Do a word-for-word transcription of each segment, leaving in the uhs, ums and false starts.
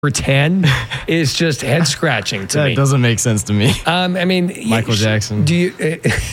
ten is just head scratching to that me. That doesn't make sense to me. Um, I mean, Michael you, Jackson. Do you,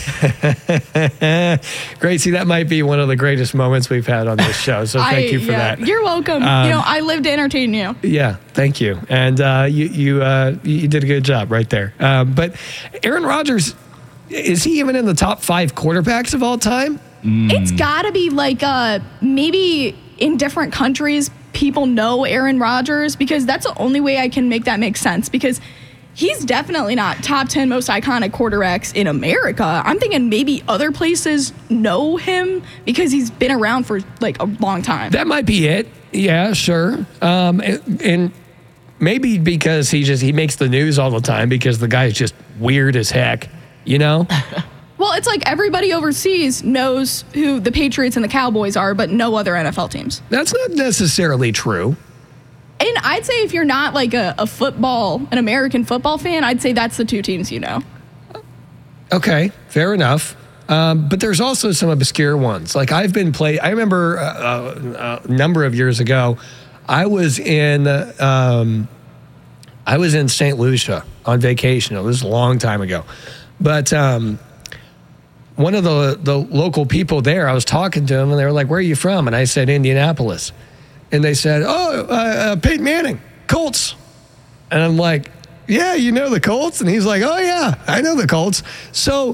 Gracie? That might be one of the greatest moments we've had on this show. So thank I, you for yeah, that. You're welcome. Um, you know, I live to entertain you. Yeah, thank you. And uh, you you uh, you did a good job right there. Um, but Aaron Rodgers, is he even in the top five quarterbacks of all time? Mm. It's got to be like uh, maybe in different countries, people know Aaron Rodgers, because that's the only way I can make that make sense, because he's definitely not top ten most iconic quarterbacks in America. I'm thinking maybe other places know him because he's been around for like a long time. That might be it. Yeah, sure. Um, and, and maybe because he just he makes the news all the time because the guy's just weird as heck, you know? Well, it's like everybody overseas knows who the Patriots and the Cowboys are, but no other N F L teams. That's not necessarily true. And I'd say if you're not like a, a football, an American football fan, I'd say that's the two teams you know. Okay, fair enough. Um, but there's also some obscure ones. Like I've been play. I remember a, a, a number of years ago, I was in um, I was in Saint Lucia on vacation. It was a long time ago, but. Um, One of the, the local people there, I was talking to them, and they were like, "Where are you from?" And I said, "Indianapolis." And they said, "Oh, uh, uh, Peyton Manning, Colts." And I'm like, "Yeah, you know the Colts?" And he's like, "Oh, yeah, I know the Colts." So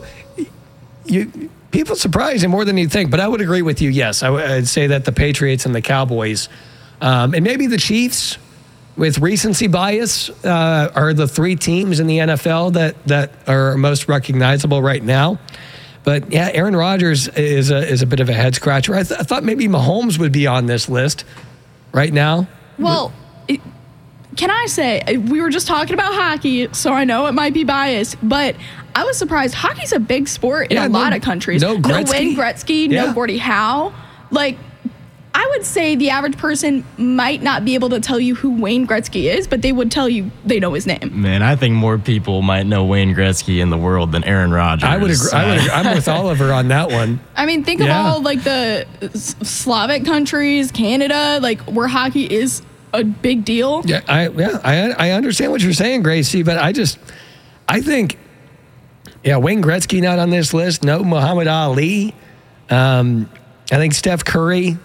you people surprise you more than you think. But I would agree with you, yes. I w- I'd say that the Patriots and the Cowboys, um, and maybe the Chiefs, with recency bias, uh, are the three teams in the N F L that, that are most recognizable right now. But yeah, Aaron Rodgers is a is a bit of a head scratcher. I, th- I thought maybe Mahomes would be on this list right now. Well, it, can I say, we were just talking about hockey, so I know it might be biased, but I was surprised. Hockey's a big sport in yeah, a no, lot of countries. No Gretzky. No Wayne Gretzky, yeah. no Gordie Howe. Like, I would say the average person might not be able to tell you who Wayne Gretzky is, but they would tell you they know his name. Man, I think more people might know Wayne Gretzky in the world than Aaron Rodgers. I would agree. I would agree. I'm with Oliver on that one. I mean, think yeah. of all like the Slavic countries, Canada, like where hockey is a big deal. Yeah, I yeah, I I understand what you're saying, Gracie, but I just I think yeah, Wayne Gretzky not on this list. No Muhammad Ali. Um, I think Steph Curry.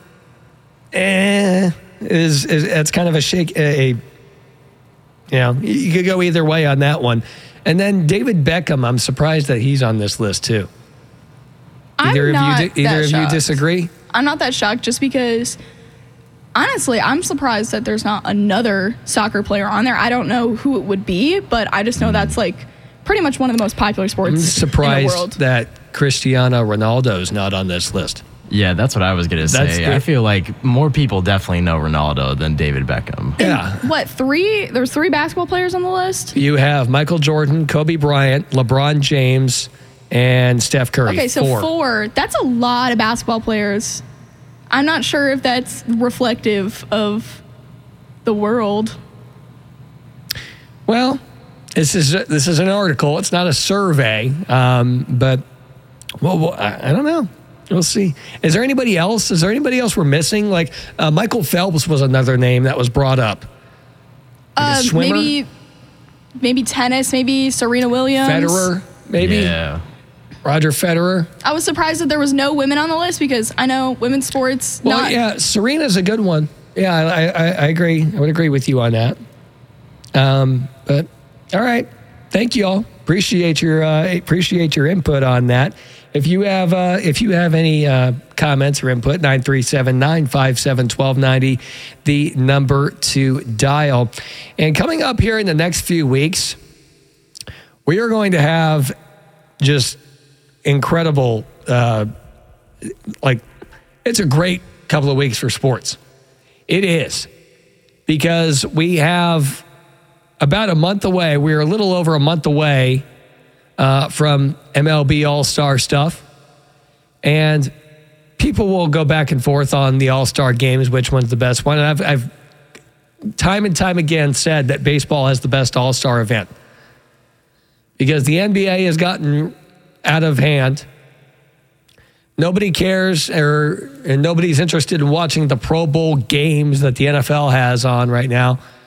Eh, is is that's kind of a shake. A, a you know, you could go either way on that one. And then David Beckham, I'm surprised that he's on this list too. Either I'm of not you, di- either that of shocked. you disagree? I'm not that shocked, just because honestly, I'm surprised that there's not another soccer player on there. I don't know who it would be, but I just know that's like pretty much one of the most popular sports I'm in the surprised world. that Cristiano Ronaldo's not on this list. Yeah, that's what I was going to say. the- I feel like more people definitely know Ronaldo than David Beckham. Yeah. What, three? There's three basketball players on the list? You have Michael Jordan, Kobe Bryant, LeBron James, and Steph Curry. Okay, so four. four. That's a lot of basketball players. I'm not sure if that's reflective of the world. Well, this is this is an article. It's not a survey, um, but well, well, I, I don't know. We'll see. Is there anybody else? Is there anybody else we're missing? Like uh, Michael Phelps was another name that was brought up. Like a Uh, swimmer? maybe, maybe tennis. Maybe Serena Williams. Federer, maybe Yeah. Roger Federer. I was surprised that there was no women on the list, because I know women's sports. Well, not, yeah, Serena's a good one. Yeah, I, I, I agree. I would agree with you on that. Um, but all right, thank you all. Appreciate your uh, appreciate your input on that. If you have uh, if you have any uh, comments or input, nine three seven, nine five seven, one two nine zero, the number to dial. And coming up here in the next few weeks, we are going to have just incredible, uh, like, it's a great couple of weeks for sports. It is, because we have about a month away. We're a little over a month away uh, from M L B All-Star stuff. And people will go back and forth on the All-Star games, which one's the best one. And I've, I've time and time again said that baseball has the best All-Star event, because the N B A has gotten out of hand. Nobody cares, or and nobody's interested in watching the Pro Bowl games that the N F L has on right now.